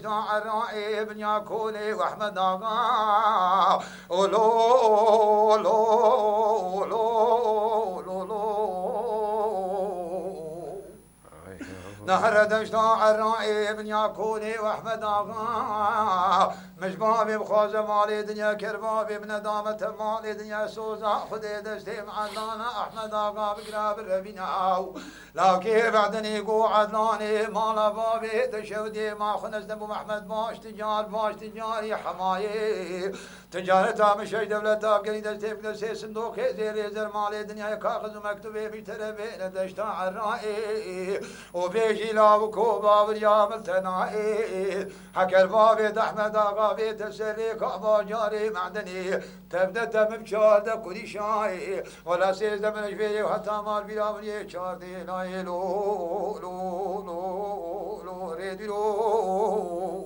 الرائي بن ياكولي واحمد آغا ولو لو لو لو نهر دشتا الرائي بن ياكولي واحمد آغا مجبابي بخوزة مالي دنيا كربابي بندامة مالي دنيا سوزا خدي دشتي معدانا احمد آغا بقراب الربيناو لكن بعدني قو عدلاني مالا بابي تشودي ما خنز دبو محمد باش تجاري حمايي تجارتها مشي دولتها قريد استيب سي صندوق زير زر مالي دنيا كاغذ ومكتوبي بيتربي دشتا الرائي وبيجي لاوكو باب اليام الثنائي حكى البابي احمد آغا في تسري كعبا جاري معدني تبدا تمبشار كل شاي ولا سيز من جبيري وحتى مال بلا من يشار دي لا يلو لو لو لو ريدي لو